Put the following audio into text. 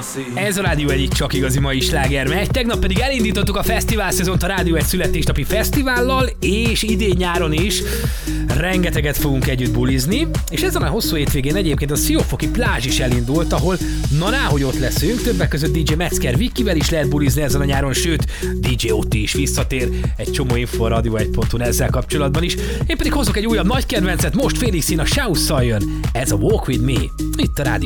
Ez a Rádió egyik csak igazi mai sláger megy. Tegnap pedig elindítottuk a fesztivál szezont a Rádió egy születésnapi fesztivállal, és idén nyáron is rengeteget fogunk együtt bulizni, és ezen a hosszú hétvégén egyébként a Siófoki plázs is elindult, ahol hogy ott leszünk, többek között DJ Metzger Vikivel is lehet bulizni ezen a nyáron, sőt DJ Otti is visszatér, egy csomó info a Radio1.hu ezzel kapcsolatban is. Én pedig hozok egy újabb nagy kedvencet, most Félix Szín a Shouse-szal jön, ez a Walk With Me, itt a Rádió